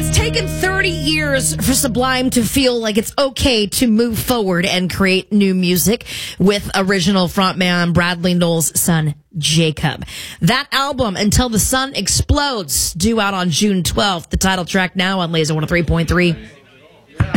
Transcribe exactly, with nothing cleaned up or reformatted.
It's taken thirty years for Sublime to feel like it's okay to move forward and create new music with original frontman Bradley Nowell's son, Jacob. That album, Until the Sun Explodes, due out on June twelfth. The title track now on Laser one oh three point three.